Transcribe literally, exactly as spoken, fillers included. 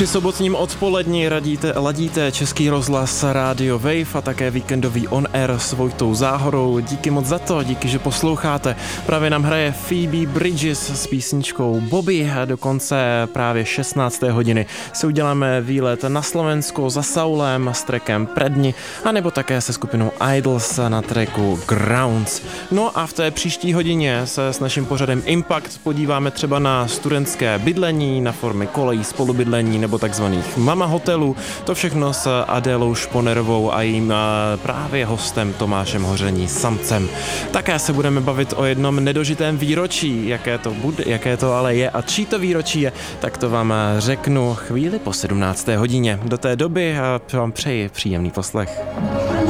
Při sobotním odpoledni radíte, ladíte Český rozhlas Radio Wave a také víkendový On Air s Vojtou Záhorou. Díky moc za to, díky, že posloucháte. Právě nám hraje Phoebe Bridgers s písničkou Bobby a dokonce právě šestnácté hodiny si uděláme výlet na Slovensko za Saulem s trackem Predni, anebo také se skupinou Idols na tracku Grounds. No a v té příští hodině se s naším pořadem Impact podíváme třeba na studentské bydlení, na formy kolejí spolubydlení nebo takzvaných mama hotelů. To všechno s Adélou Šponerovou a jím právě hostem Tomášem Hoření Samcem. Také se budeme bavit o jednom nedožitém výročí, jaké to bude, jaké to ale je a čí to výročí je, tak to vám řeknu chvíli po sedmnácté hodině. Do té doby vám přeji příjemný poslech.